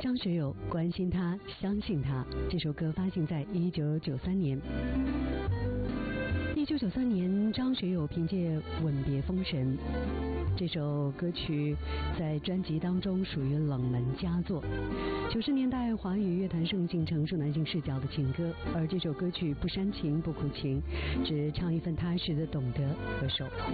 张学友关心他，相信他。这首歌发行在1993年。1993年，张学友凭借《吻别封神》这首歌曲在专辑当中属于冷门佳作。90年代华语乐坛盛行成熟男性视角的情歌，而这首歌曲不煽情不苦情，只唱一份踏实的懂得和守候。